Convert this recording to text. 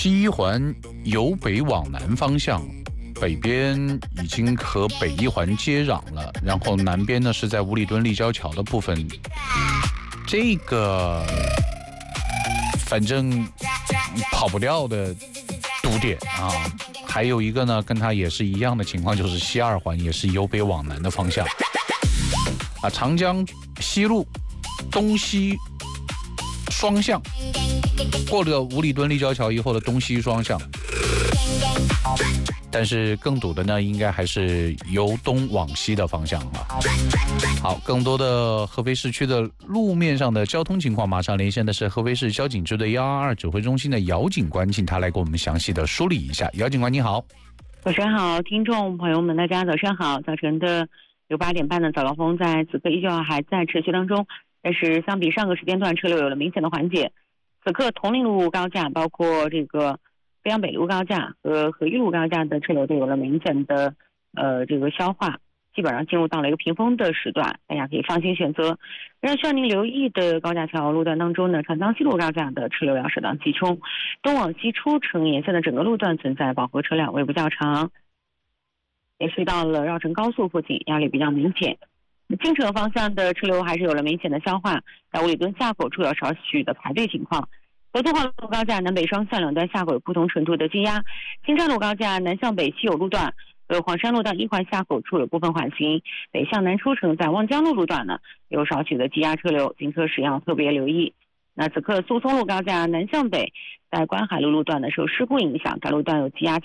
西环由北往南方向，北边已经和北一环接壤了，然后南边呢是在五里墩立交桥的部分。这个反正跑不掉的堵点啊。还有一个呢，跟它也是一样的情况，就是西二环也是由北往南的方向啊，长江西路东西双向，过了五里墩立交桥以后的东西双向。但是更堵的呢，应该还是由东往西的方向啊。好，更多的合肥市区的路面上的交通情况，马上连线的是合肥市交警支队122指挥中心的姚警官，请他来给我们详细的梳理一下。姚警官你好。 早上好，听众朋友们，大家早上好。早晨的8点半的早高峰在此刻依旧还在持续当中，但是相比上个时间段，车流有了明显的缓解。此刻铜陵路高架，包括这个飞扬北路高架和合一路高架的车流都有了明显的这个消化，基本上进入到了一个平峰的时段，大家可以放心选择。然后需要您留意的高架桥路段当中呢，长江西路高架的车流量适当集中，东往西出城沿线的整个路段存在饱和车辆，尾部较长。也是到了绕城高速附近，压力比较明显。京城方向的车流还是有了明显的消化，在五里墩下口处有少许的排队情况。合作化路高架南北双向两端下口有不同程度的积压，金山路高架南向北西有路段，黄山路到一环下口处有部分缓行，北向南出城在望江路路段呢有少许的积压车流，行车时要特别留意。那此刻速通路高架南向北在观海路路段呢受事故影响，该路段有积压